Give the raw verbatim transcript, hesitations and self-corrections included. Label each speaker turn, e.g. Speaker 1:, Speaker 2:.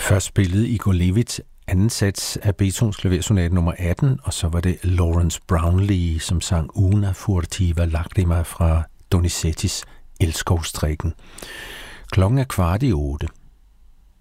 Speaker 1: Først spillede Igor Levit anden sats af Beethovens klaversonate nummer atten, og så var det Lawrence Brownlee, som sang Una furtiva lacrima fra Donizettis Elskovsstrikken. Klokken er kvart i otte.